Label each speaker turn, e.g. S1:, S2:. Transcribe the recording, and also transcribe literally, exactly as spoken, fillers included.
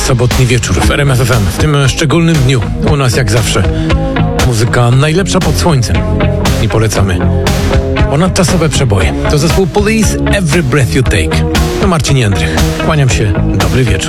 S1: sobotni wieczór w R M F F M. W tym szczególnym dniu u nas jak zawsze muzyka najlepsza pod słońcem i polecamy ponadczasowe przeboje. To zespół Police, Every Breath You Take. To Marcin Jędrych. Kłaniam się, dobry wieczór.